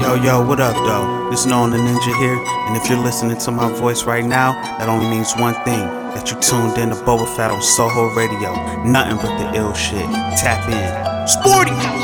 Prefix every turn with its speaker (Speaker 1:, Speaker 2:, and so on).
Speaker 1: Yo, what up, though? This is Known the Ninja here, and if you're listening to my voice right now, that only means one thing, that you tuned in to Boba Fett on Soho Radio. Nothing but the ill shit. Tap in. Sporty!